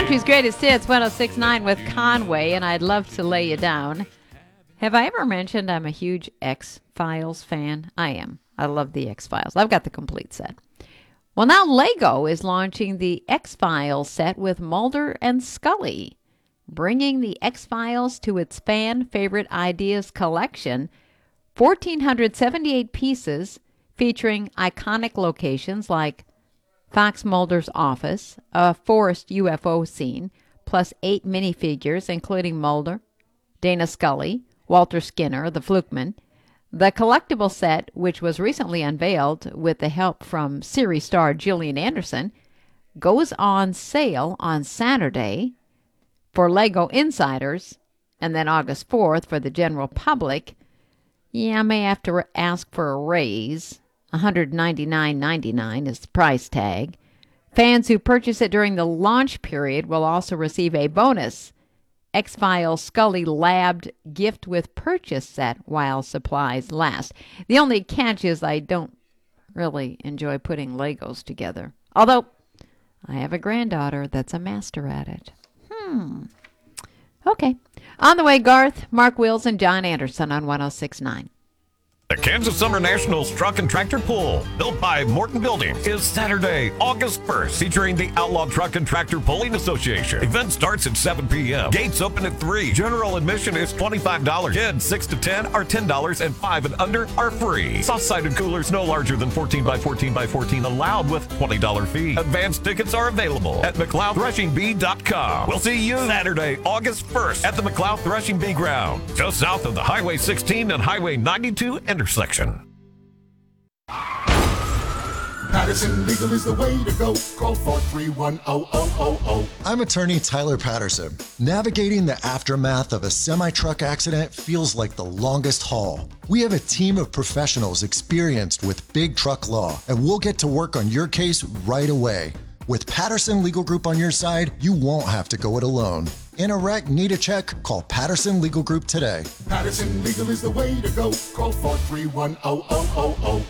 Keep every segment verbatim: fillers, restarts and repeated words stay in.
Country's Greatest Hits, one oh six point nine with Conway, and I'd love to lay you down. Have I ever mentioned I'm a huge X-Files fan? I am. I love the X-Files. I've got the complete set. Well, now Lego is launching the X-Files set with Mulder and Scully, bringing the X-Files to its fan-favorite ideas collection, one thousand four hundred seventy-eight pieces featuring iconic locations like Fox Mulder's office, a forest U F O scene, plus eight minifigures including Mulder, Dana Scully, Walter Skinner, the Flukeman. The collectible set, which was recently unveiled with the help from series star Gillian Anderson, goes on sale on Saturday for Lego insiders and then August fourth for the general public. Yeah, I may have to ask for a raise. one hundred ninety-nine ninety-nine is the price tag. Fans who purchase it during the launch period will also receive a bonus X-Files Scully Labbed gift with purchase set while supplies last. The only catch is I don't really enjoy putting Legos together. Although, I have a granddaughter that's a master at it. Hmm. Okay. On the way, Garth, Mark Wills, and John Anderson on one oh six point nine. The Kansas Summer Nationals Truck and Tractor Pull, built by Morton Building, is Saturday, August first, featuring the Outlaw Truck and Tractor Pulling Association. Event starts at seven p.m. Gates open at three. General admission is twenty-five dollars. Kids six to ten are ten dollars, and five and under are free. Soft-sided coolers no larger than fourteen by fourteen by fourteen allowed with twenty dollars fee. Advanced tickets are available at McLeod Threshing Bee dot com. We'll see you Saturday, August first at the McLeod Threshing Bee ground, just south of the Highway sixteen and Highway ninety-two intersection. Patterson Legal is the way to go. Call four three one, oh oh oh oh. I'm attorney Tyler Patterson. Navigating the aftermath of a semi-truck accident feels like the longest haul. We have a team of professionals experienced with big truck law, and we'll get to work on your case right away. With Patterson Legal Group on your side, you won't have to go it alone. In a wreck, need a check? Call Patterson Legal Group today. Patterson Legal is the way to go. Call four three one, oh oh oh oh.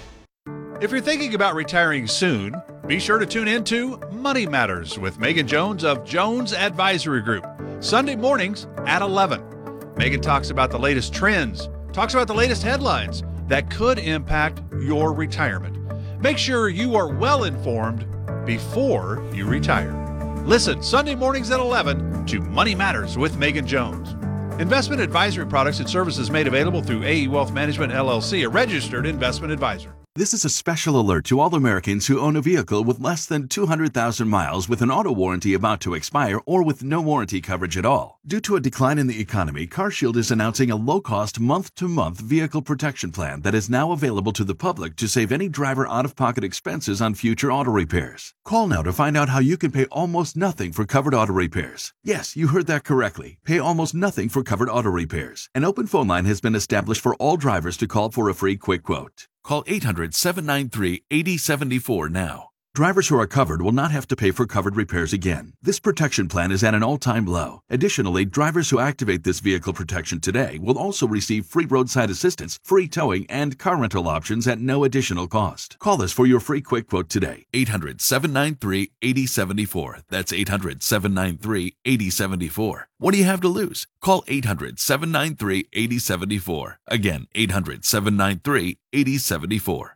If you're thinking about retiring soon, be sure to tune in to Money Matters with Megan Jones of Jones Advisory Group, Sunday mornings at eleven. Megan talks about the latest trends, talks about the latest headlines that could impact your retirement. Make sure you are well informed before you retire. Listen Sunday mornings at eleven to Money Matters with Megan Jones. Investment advisory products and services made available through A E Wealth Management, L L C, a registered investment advisor. This is a special alert to all Americans who own a vehicle with less than two hundred thousand miles with an auto warranty about to expire or with no warranty coverage at all. Due to a decline in the economy, CarShield is announcing a low-cost month-to-month vehicle protection plan that is now available to the public to save any driver out-of-pocket expenses on future auto repairs. Call now to find out how you can pay almost nothing for covered auto repairs. Yes, you heard that correctly. Pay almost nothing for covered auto repairs. An open phone line has been established for all drivers to call for a free quick quote. Call eight hundred, seven nine three, eight zero seven four now. Drivers who are covered will not have to pay for covered repairs again. This protection plan is at an all-time low. Additionally, drivers who activate this vehicle protection today will also receive free roadside assistance, free towing, and car rental options at no additional cost. Call us for your free quick quote today. eight hundred, seven nine three, eight zero seven four. That's eight hundred, seven nine three, eight zero seven four. What do you have to lose? Call eight hundred, seven nine three, eight zero seven four. Again, eight hundred, seven nine three, eight zero seven four.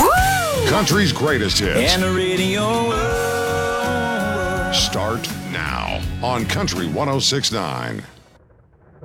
Country's greatest hits. And the radio. Start now on Country one oh six point nine.